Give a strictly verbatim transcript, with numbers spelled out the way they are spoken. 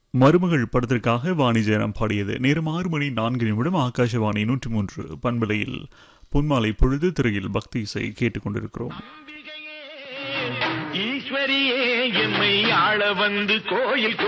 மருமகள் படத்திற்காக வாணி ஜெயராம் பாடியது. நேரம் ஆறு மணி நான்கு நிமிடம். ஆகாஷவாணி நூற்றி மூன்று பண்பலையில் பொன்மாலை பொழுது திரையில் பக்தி இசை கேட்டுக்கொண்டிருக்கிறோம். ஈஸ்வரியே எம்மை ஆள வந்து கோயில்